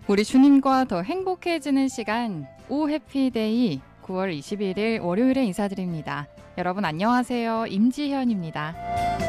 우리 주님과 더 행복해지는 시간, 오 해피데이 9월 21일 월요일에 인사드립니다. 여러분 안녕하세요. 임지현입니다.